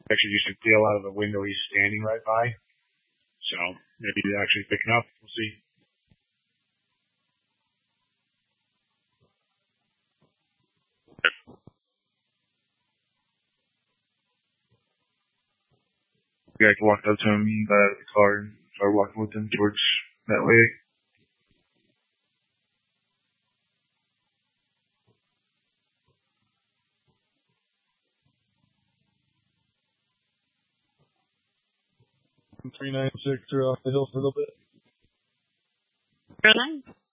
Actually, you should feel out of the window he's standing right by. So maybe he's actually picking up. We'll see. Yeah, I walked up to him, he got out of the car and started walking with him towards that way. From 396, they're off the hill for a little bit. 09.